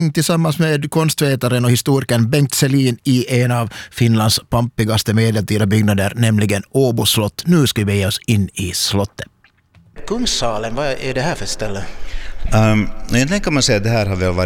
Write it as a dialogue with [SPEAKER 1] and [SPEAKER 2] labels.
[SPEAKER 1] tillsammans med konstvetaren och historikern Bengt Selin i en av Finlands pampigaste medeltida byggnader, nämligen Åbo slott. Nu ska vi bege oss in i slottet. Kungssalen, vad är det här för ställe?
[SPEAKER 2] Egentligen kan man säga att det här har väl varit